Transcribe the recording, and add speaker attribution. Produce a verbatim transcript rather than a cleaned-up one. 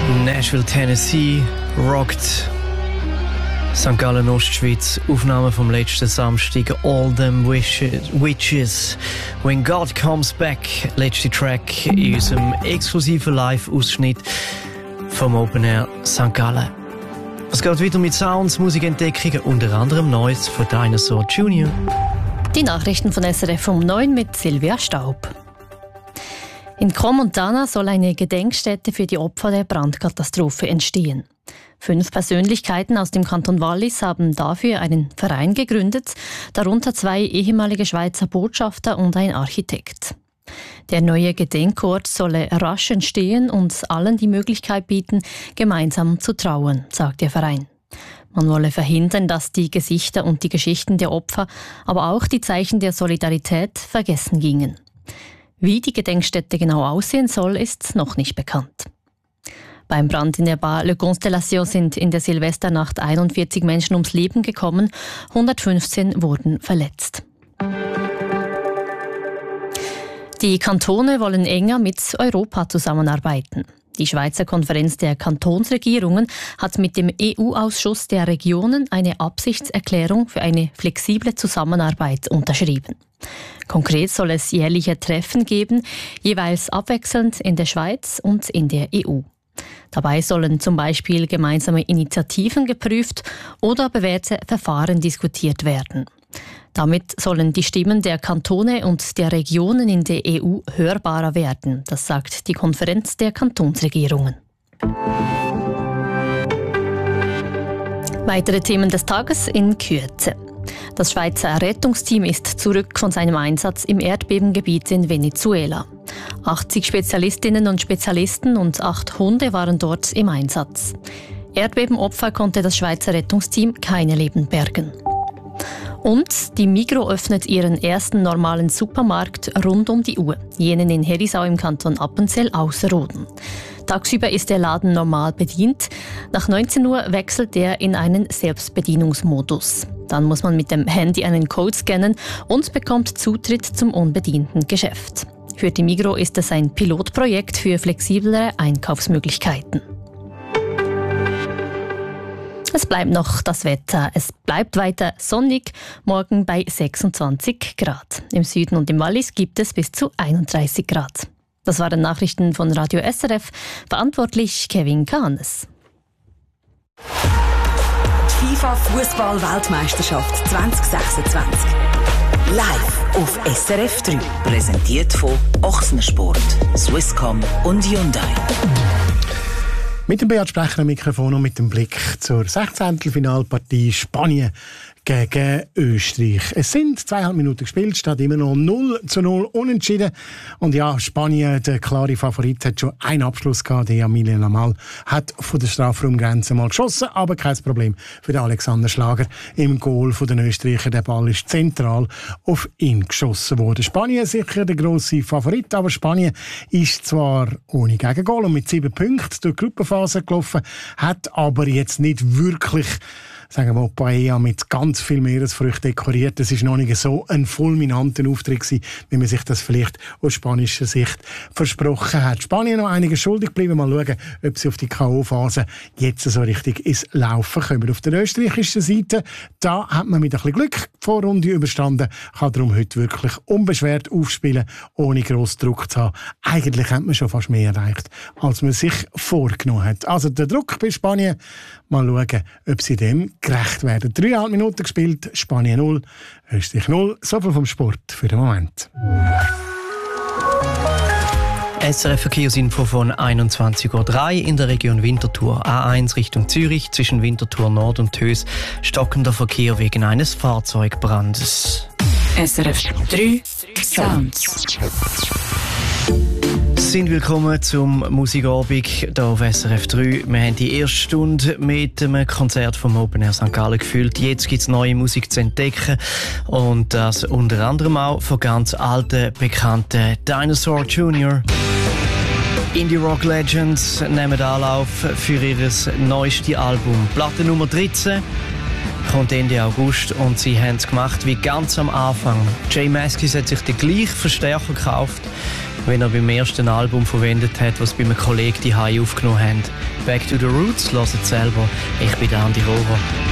Speaker 1: Nashville, Tennessee, rockt Sankt Gallen, Ostschweiz. Aufnahme vom letzten Samstag. All them wishes, witches. When God Comes Back. Letzte Track in unserem exklusiven Live-Ausschnitt vom Open Air Sankt Gallen. Es geht weiter mit Sounds, Musikentdeckungen, unter anderem Neues von Dinosaur Junior.
Speaker 2: Die Nachrichten von S R F um neun mit Silvia Staub. In Crans-Montana soll eine Gedenkstätte für die Opfer der Brandkatastrophe entstehen. Fünf Persönlichkeiten aus dem Kanton Wallis haben dafür einen Verein gegründet, darunter zwei ehemalige Schweizer Botschafter und ein Architekt. Der neue Gedenkort solle rasch entstehen und allen die Möglichkeit bieten, gemeinsam zu trauern, sagt der Verein. Man wolle verhindern, dass die Gesichter und die Geschichten der Opfer, aber auch die Zeichen der Solidarität vergessen gingen. Wie die Gedenkstätte genau aussehen soll, ist noch nicht bekannt. Beim Brand in der Bar Le Constellation sind in der Silvesternacht einundvierzig Menschen ums Leben gekommen, hundertfünfzehn wurden verletzt. Die Kantone wollen enger mit Europa zusammenarbeiten. Die Schweizer Konferenz der Kantonsregierungen hat mit dem E U-Ausschuss der Regionen eine Absichtserklärung für eine flexible Zusammenarbeit unterschrieben. Konkret soll es jährliche Treffen geben, jeweils abwechselnd in der Schweiz und in der E U. Dabei sollen zum Beispiel gemeinsame Initiativen geprüft oder bewährte Verfahren diskutiert werden. Damit sollen die Stimmen der Kantone und der Regionen in der E U hörbarer werden, das sagt die Konferenz der Kantonsregierungen. Weitere Themen des Tages in Kürze. Das Schweizer Rettungsteam ist zurück von seinem Einsatz im Erdbebengebiet in Venezuela. achtzig Spezialistinnen und Spezialisten und acht Hunde waren dort im Einsatz. Erdbebenopfer konnte das Schweizer Rettungsteam keine Leben bergen. Und die Migros öffnet ihren ersten normalen Supermarkt rund um die Uhr, jenen in Herisau im Kanton Appenzell-Ausserrhoden. Tagsüber ist der Laden normal bedient. Nach neunzehn Uhr wechselt er in einen Selbstbedienungsmodus. Dann muss man mit dem Handy einen Code scannen und bekommt Zutritt zum unbedienten Geschäft. Für die Migros ist es ein Pilotprojekt für flexiblere Einkaufsmöglichkeiten. Es bleibt noch das Wetter. Es bleibt weiter sonnig, morgen bei sechsundzwanzig Grad. Im Süden und im Wallis gibt es bis zu einunddreißig Grad. Das waren Nachrichten von Radio S R F, verantwortlich Kevin Kahnes.
Speaker 3: Die FIFA Fußball-Weltmeisterschaft zwanzig sechsundzwanzig. Live auf S R F drei. Präsentiert von Ochsensport, Swisscom und Hyundai.
Speaker 4: Mit dem Beat Sprecher am Mikrofon und mit dem Blick zur Sechzehntelfinalpartie Spanien gegen Österreich. Es sind zweieinhalb Minuten gespielt, steht immer noch null zu null unentschieden. Und ja, Spanien, der klare Favorit, hat schon einen Abschluss gehabt. Der Emiliano Lamal hat von der Strafraumgrenze mal geschossen, aber kein Problem für den Alexander Schlager im Goal von den Österreichern. Der Ball ist zentral auf ihn geschossen worden. Spanien sicher der grosse Favorit, aber Spanien ist zwar ohne Gegengol und mit sieben Punkten durch die Gruppenphase gelaufen, hat aber jetzt nicht wirklich, sagen wir mal, Paella mit ganz viel Meeresfrüchten dekoriert. Das ist noch nicht so ein fulminanter Auftritt gewesen, wie man sich das vielleicht aus spanischer Sicht versprochen hat. Spanien noch einiges schuldig geblieben. Mal schauen, ob sie auf die K O-Phase jetzt so richtig ins Laufen kommen. Auf der österreichischen Seite, da hat man mit ein bisschen Glück die Vorrunde überstanden, kann darum heute wirklich unbeschwert aufspielen, ohne grossen Druck zu haben. Eigentlich hat man schon fast mehr erreicht, als man sich vorgenommen hat. Also der Druck bei Spanien, mal schauen, ob sie dem gerecht werden. Dreieinhalb Minuten gespielt, Spanien null, Österreich null. So viel vom Sport für den Moment.
Speaker 1: S R F Verkehrsinfo von einundzwanzig Uhr drei in der Region Winterthur. A eins Richtung Zürich zwischen Winterthur Nord und Tös. Stockender Verkehr wegen eines Fahrzeugbrandes.
Speaker 3: S R F drei Sounds.
Speaker 1: Sind willkommen zum Musikabend hier auf S R F drei. Wir haben die erste Stunde mit einem Konzert vom Open Air Sankt Gallen gefüllt. Jetzt gibt es neue Musik zu entdecken und das unter anderem auch von ganz alten, bekannten Dinosaur Junior. Indie Rock Legends nehmen Anlauf für ihr neuestes Album. Platte Nummer dreizehn kommt Ende August und sie haben es gemacht wie ganz am Anfang. Jay Maskis hat sich den gleichen Verstärker gekauft wenn er beim ersten Album verwendet hat, was bei einem Kollegen die High aufgenommen haben. Back to the Roots, hört selber. Ich bin der Andi Rohrer.